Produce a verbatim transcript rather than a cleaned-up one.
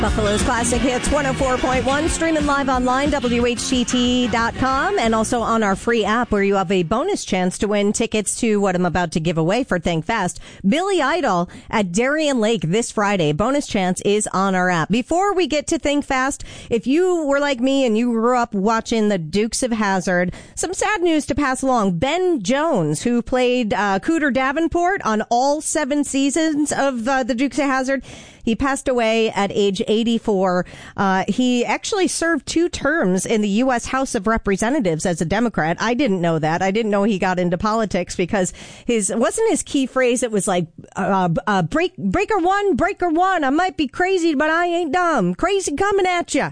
Buffalo's Classic Hits one oh four point one, streaming live online, W H T T dot com, and also on our free app where you have a bonus chance to win tickets to what I'm about to give away for Think Fast. Billy Idol at Darien Lake this Friday. Bonus chance is on our app. Before we get to Think Fast, if you were like me and you grew up watching the Dukes of Hazzard, some sad news to pass along. Ben Jones, who played uh, Cooter Davenport on all seven seasons of uh, the Dukes of Hazzard, he passed away at age eighty-four. Uh, he actually served two terms in the U S House of Representatives as a Democrat. I didn't know that. I didn't know he got into politics because his, wasn't his key phrase, it was like, uh, uh, break, breaker one, breaker one. I might be crazy, but I ain't dumb. Crazy coming at ya.